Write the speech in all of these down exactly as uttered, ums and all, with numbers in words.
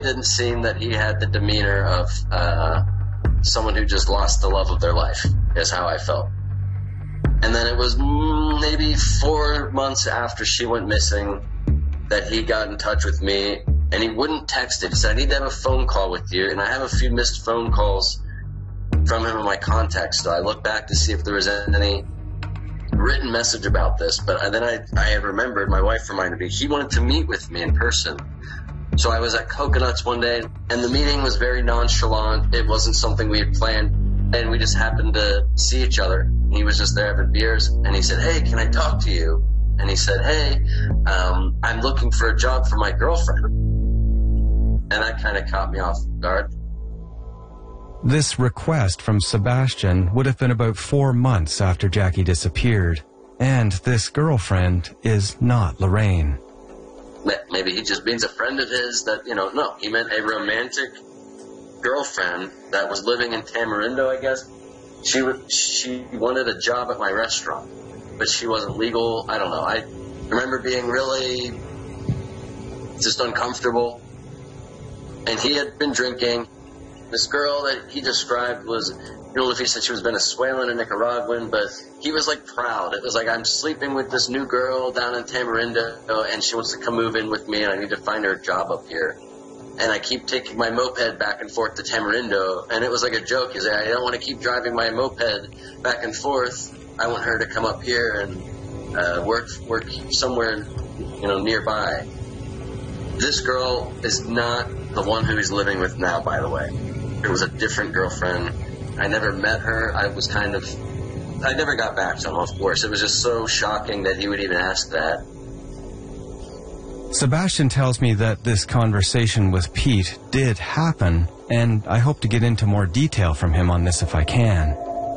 didn't seem that he had the demeanor of uh, someone who just lost the love of their life, is how I felt. And then it was maybe four months after she went missing that he got in touch with me, and he wouldn't text it. He said, I need to have a phone call with you. And I have a few missed phone calls from him in my contacts. So I looked back to see if there was any written message about this. But then I, I remembered, my wife reminded me, he wanted to meet with me in person. So I was at Coconuts one day, and the meeting was very nonchalant. It wasn't something we had planned, and we just happened to see each other. He was just there having beers, and he said, hey, can I talk to you? And he said, hey, um, I'm looking for a job for my girlfriend. And that kind of caught me off guard. This request from Sebastian would have been about four months after Jackie disappeared, and this girlfriend is not Lorraine. Maybe he just means a friend of his that, you know, no, he meant a romantic girlfriend that was living in Tamarindo, I guess. She would, she wanted a job at my restaurant, but she wasn't legal. I don't know. I remember being really just uncomfortable. And he had been drinking. This girl that he described was, you know, if he said she was Venezuelan and Nicaraguan, but he was like proud. It was like, I'm sleeping with this new girl down in Tamarindo, and she wants to come move in with me, and I need to find her a job up here. And I keep taking my moped back and forth to Tamarindo, and it was like a joke. He's like, I don't want to keep driving my moped back and forth. I want her to come up here and uh, work work somewhere, you know, nearby. This girl is not the one who he's living with now, by the way. It was a different girlfriend. I never met her. I was kind of, I never got back to him, of course. It was just so shocking that he would even ask that. Sebastian tells me that this conversation with Pete did happen, and I hope to get into more detail from him on this if I can.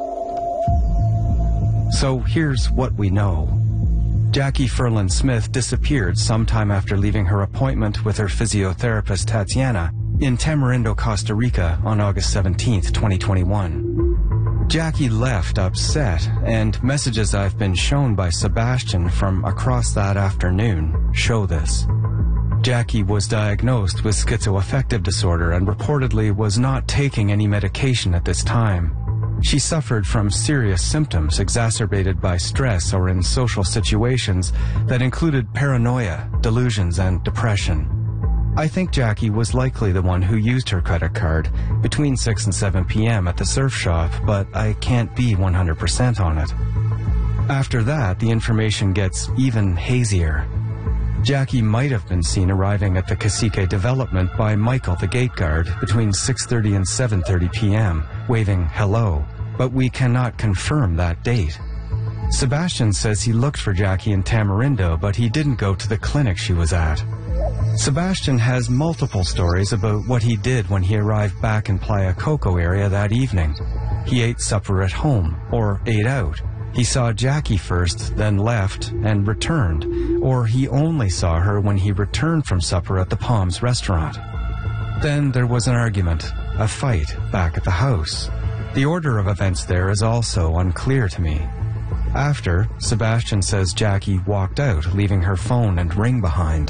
So here's what we know. Jackie Ferland Smith disappeared sometime after leaving her appointment with her physiotherapist Tatiana in Tamarindo, Costa Rica on August seventeenth, twenty twenty-one. Jackie left upset, and messages I've been shown by Sebastian from across that afternoon show this. Jackie was diagnosed with schizoaffective disorder and reportedly was not taking any medication at this time. She suffered from serious symptoms exacerbated by stress or in social situations that included paranoia, delusions, and depression. I think Jackie was likely the one who used her credit card between six and seven p m at the surf shop, but I can't be one hundred percent on it. After that, the information gets even hazier. Jackie might have been seen arriving at the Cacique development by Michael the gate guard between six thirty and seven thirty p m, waving hello, but we cannot confirm that date. Sebastian says he looked for Jackie in Tamarindo, but he didn't go to the clinic she was at. Sebastian has multiple stories about what he did when he arrived back in Playa Coco area that evening. He ate supper at home, or ate out. He saw Jackie first, then left, and returned, or he only saw her when he returned from supper at the Palms restaurant. Then there was an argument, a fight, back at the house. The order of events there is also unclear to me. After, Sebastian says Jackie walked out, leaving her phone and ring behind.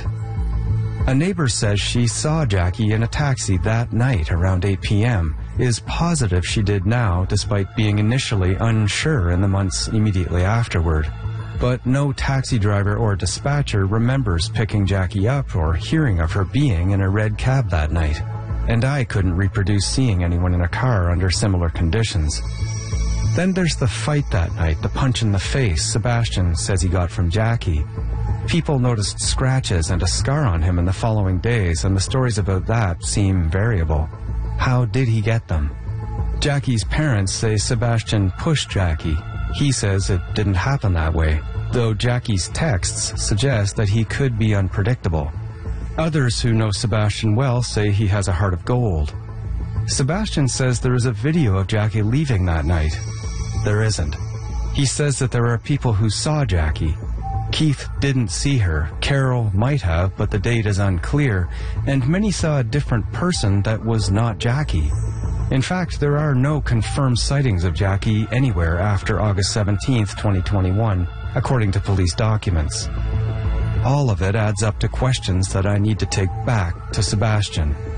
A neighbor says she saw Jackie in a taxi that night around eight p m, is positive she did now despite being initially unsure in the months immediately afterward. But no taxi driver or dispatcher remembers picking Jackie up or hearing of her being in a red cab that night. And I couldn't reproduce seeing anyone in a car under similar conditions. Then there's the fight that night, the punch in the face Sebastian says he got from Jackie. People noticed scratches and a scar on him in the following days, and the stories about that seem variable. How did he get them? Jackie's parents say Sebastian pushed Jackie. He says it didn't happen that way, though Jackie's texts suggest that he could be unpredictable. Others who know Sebastian well say he has a heart of gold. Sebastian says there is a video of Jackie leaving that night. There isn't. He says that there are people who saw Jackie. Keith didn't see her, Carol might have, but the date is unclear, and many saw a different person that was not Jackie. In fact, there are no confirmed sightings of Jackie anywhere after August seventeenth, twenty twenty-one, according to police documents. All of it adds up to questions that I need to take back to Sebastian.